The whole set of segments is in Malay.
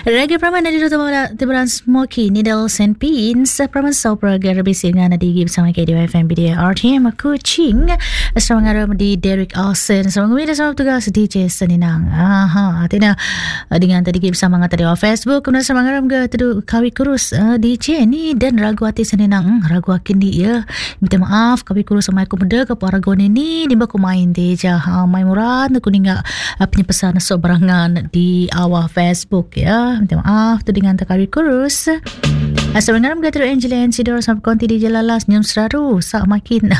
Reggae Praman na dito tiburan Smoky Needles and Pins Praman sa program bisi nga nadigib sama KDYFM BDA RTM Kuching sa mga ram di Derek Olsen sa mga media sa mga tugas DJ Saninang atina dengan tadigib sa mga tadi Facebook kemudian sa mga ram ga tudu kawi kurus DJ ni dan ragu hati Saninang ragu akin di ya minta maaf kawi kurus sama aku muda ke ragu ni ba ko main deja mai murad ku ninga penyepesan soberangan di awal Facebook ya. Minta maaf tu dengan takari kurus. Sebenarnya kita Angeline Sidor sampai konti di Jalalas nyum seraru sak makin.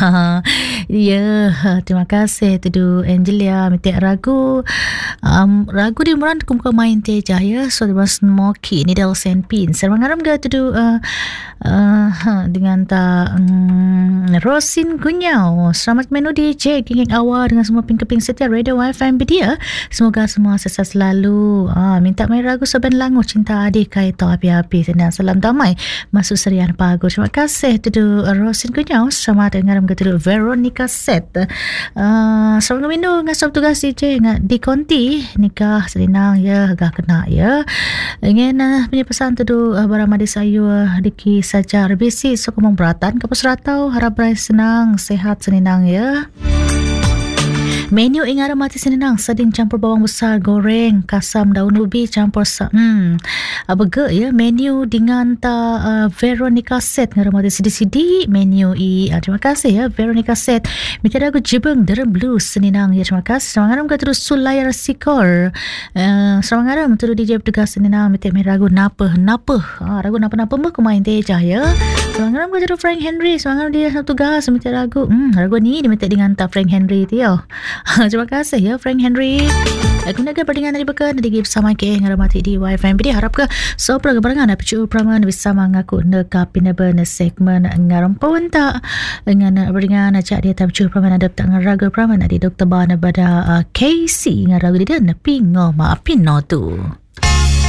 Ya, terima kasih tu Angelia minta ragu. Ragu di muran kumka main teja ya. So the Smoky Needles and Pins. Sebenarnya kita tu dengan ta Rosin Gunyau. Selamat menu DJ geng awal dengan semua pingkeping setia Radio YFM dia. Semoga semua sukses selalu. Minta main ragu saban langu cinta adik kai tau api-api. Senang salam damai masuk serian pagu. Terima kasih tu Rosin Gunyau. Sama dengan tu Veronica Set. Selamat minum dengan sob tugas DJ di konti nikah senang ya agak kena ya. Ingin punya pesan tu baramadi sayu diki saja rebisi so kemong beratan kapus ratau harap berai senang sehat senang ya. Menu ingat mati senang sadin campur bawang besar goreng kasam daun ubi campur burger ya menu dengan ta Veronica Set ngara mati sidi-sidi menu terima kasih ya Veronica Set minta aku jebeng derem blues senang ya terima kasih semangaram ka terus sulayar sikor semangaram terus DJ tugas senang minta ragu napa ragu napa mah kumain teja ya semangaram ka terus Frank Henry semangaram dia satu tugas minta ragu ragu ni dia minta dengan ta Frank Henry tio. Terima kasih ya Frank Henry. Aku nak peringatan dari bekan digib sama ke ngaramati di YFM BD harap ke so perkembangan apicu praman bisa mengaku nekap pinabana segmen ngaram ponta dengan peringatan cak dia tapicu praman ada tak ngaraga praman di Dr. Bana pada KC ngaraga dia nepi ngoma pino tu.